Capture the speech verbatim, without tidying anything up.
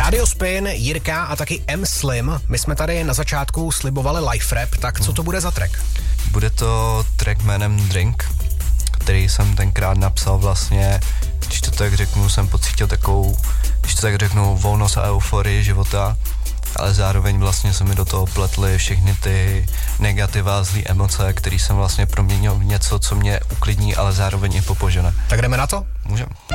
Radio Spin, Jirka a taky M. Slim. My jsme tady na začátku slibovali life rap, tak co to bude za track? Bude to track jménem Drink, který jsem tenkrát napsal vlastně, když to tak řeknu, jsem pocítil takovou, když to tak řeknu, volnost a euforii života, ale zároveň vlastně se mi do toho pletly všechny ty negativa, zlý emoce, který jsem vlastně proměnil v něco, co mě uklidní, ale zároveň i popožene. Tak jdeme na to? Můžeme.